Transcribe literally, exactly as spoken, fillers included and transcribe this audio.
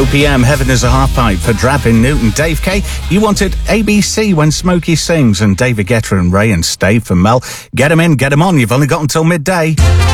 O P M, Heaven is a Half Pipe for Drap in Newton. Dave K, you wanted A B C When Smokey Sings, and David Guetta and Ray and Stave for Mel. Get 'em in, get 'em on, you've only got until midday.